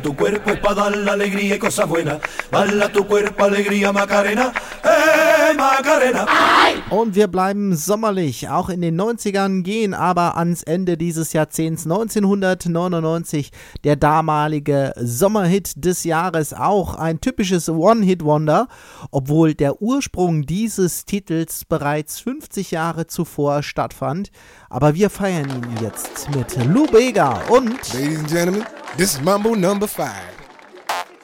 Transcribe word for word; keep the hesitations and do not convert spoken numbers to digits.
Tu cuerpo es para dar la alegría y cosas buenas. Bala tu cuerpo, alegría, Macarena. Hey, Macarena. Und wir bleiben sommerlich. Auch in den neunzigern gehen aber ans Ende dieses Jahrzehnts. neunzehnhundertneunundneunzig, der damalige Sommerhit des Jahres. Auch ein typisches One-Hit-Wonder, obwohl der Ursprung dieses Titels bereits fünfzig Jahre zuvor stattfand. Aber wir feiern ihn jetzt mit Lou Bega und... Ladies and gentlemen, this is Mambo number five.